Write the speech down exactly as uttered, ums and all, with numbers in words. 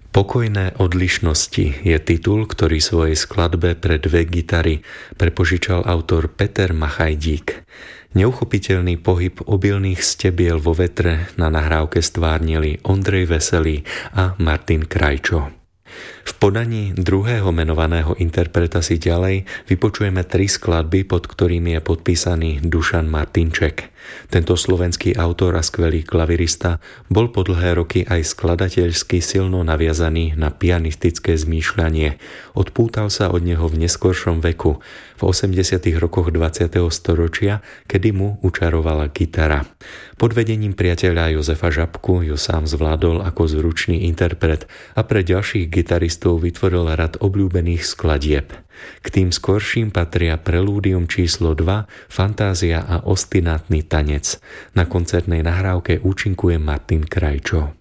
Pokojné odlišnosti je titul, ktorý svojej skladbe pre dve gitary prepožičal autor Peter Machajdík. Neuchopiteľný pohyb obilných stebiel vo vetre na nahrávke stvárnili Ondrej Veselý a Martin Krajčo. V podaní druhého menovaného interpreta si ďalej vypočujeme tri skladby, pod ktorými je podpísaný Dušan Martinček. Tento slovenský autor a skvelý klavirista bol po dlhé roky aj skladateľsky silno naviazaný na pianistické zmýšľanie. Odpútal sa od neho v neskoršom veku, v osemdesiatych rokoch dvadsiateho storočia, kedy mu učarovala gitara. Pod vedením priateľa Jozefa Žabku ju sám zvládol ako zručný interpret a pre ďalších gitaristov vytvoril rad obľúbených skladieb. K tým skorším patria Prelúdium číslo dva, Fantázia a Ostinátny tanec. Na koncertnej nahrávke účinkuje Martin Krajčo.